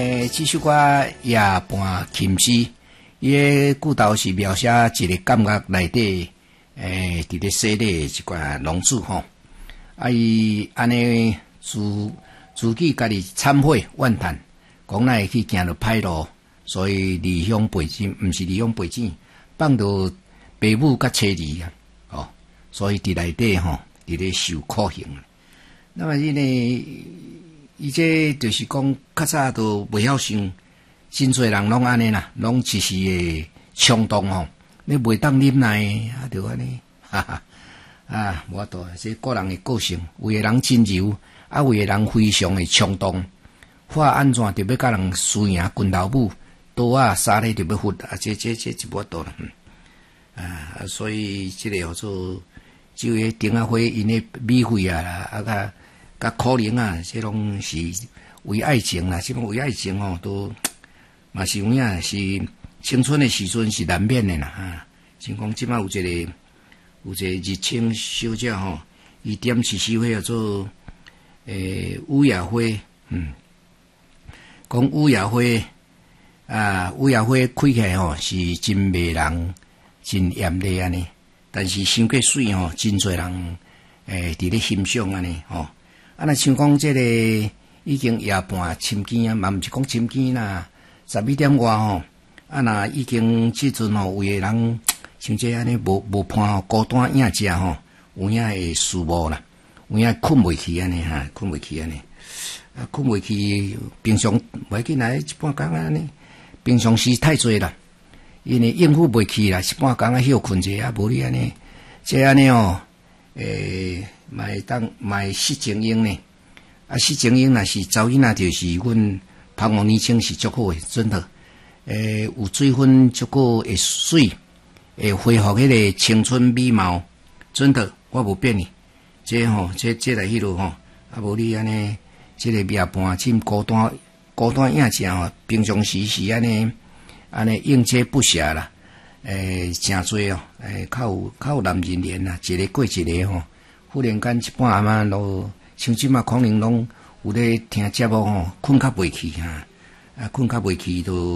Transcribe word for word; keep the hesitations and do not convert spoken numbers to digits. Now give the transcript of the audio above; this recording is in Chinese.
诶，这首歌夜半琴诗，伊个句头是描写一个感觉内底，诶，伫咧洗礼一寡浪子吼，啊，伊安尼自自己家己忏悔怨叹，讲咱会去行着歹路，所以离乡背井，毋是离乡背井，放着父母甲妻儿啊，哦，所以伫内底吼，伫咧受苦刑。那么伊呢？伊这就是讲，较早都袂晓想，真侪人拢安尼啦，拢一时诶冲动吼，你袂当忍耐啊，就安尼，哈哈啊，无法度，这个人诶个性，有诶人真柔，啊，有诶人非常诶冲动，话安怎就要甲人输赢拳头舞，刀啊沙咧就要挥啊，这这这就无法度啦，嗯，啊，所以即个叫做，就个丁啊花因诶米费啊啦，啊甲。甲可能啊，这拢是为爱情啦，这种为爱情吼、哦，都嘛是有影是青春的时阵是难免的啦哈。像讲即摆有一个有一个日清小姐吼，伊点一首花叫做诶乌鸦花，嗯，讲乌鸦花啊，乌鸦花开起来吼是真迷人，真艳丽安尼，但是伤过水吼，真侪人诶伫咧欣赏安尼吼。啊，若像讲即个已经夜半深更啊，嘛毋是讲深更啦，十一点外吼。啊，若已经即阵吼，有个人像这安尼无无伴吼，孤单影食吼，有影会思无啦，有影困袂去安尼哈，困袂去安尼。啊，困袂去，平常袂紧来一半工安尼，平常时太侪啦，因为应付袂起啦，一半工啊休困者啊，无你安尼，这安尼哦，诶。买当买失精英呢？啊，失精英若是查囡仔，就是阮芳王年轻是足好诶，真的。诶、欸，有水分足够会水，会恢复迄个青春美貌，真的，我无变呢。这吼、個，这这来迄落吼，啊无你安尼，这个夜半真孤单孤单影正吼，平常时是安尼安尼应接不暇啦。诶、欸，诚侪哦，诶、欸，较有较有男人缘啦，一个过一个吼。忽然间一半暗啊，都像即马可能拢有咧听节目吼，困较袂去哈，啊困较袂去都。